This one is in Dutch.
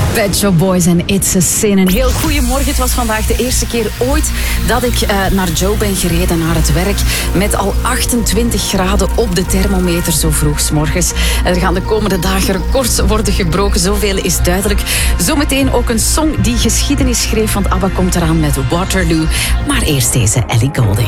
Pet Shop Boys en It's a Sin. Een heel goeiemorgen. Het was vandaag de eerste keer ooit dat ik naar Joe ben gereden, naar het werk. Met al 28 graden op de thermometer zo vroeg 's morgens. Er gaan de komende dagen records worden gebroken. Zoveel is duidelijk. Zometeen ook een song die geschiedenis schreef, want ABBA komt eraan met Waterloo. Maar eerst deze Ellie Goulding.